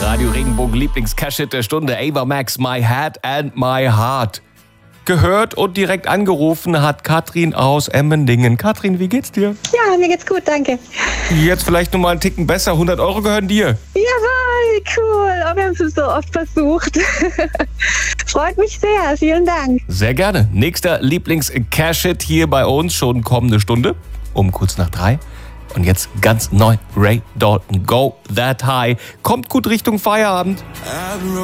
Radio Regenbogen Lieblings-Cash-Hit der Stunde. Ava Max, My Head and My Heart. Gehört und direkt angerufen hat Katrin aus Emmendingen. Katrin, wie geht's dir? Ja, mir geht's gut, danke. Jetzt vielleicht noch mal einen Ticken besser. 100 € gehören dir. Jawohl, cool. Oh, wir haben es so oft versucht. Freut mich sehr. Vielen Dank. Sehr gerne. Nächster Lieblings-Cash-Hit hier bei uns schon kommende Stunde um kurz nach 3. Und jetzt ganz neu, Ray Dalton, Go That High. Kommt gut Richtung Feierabend.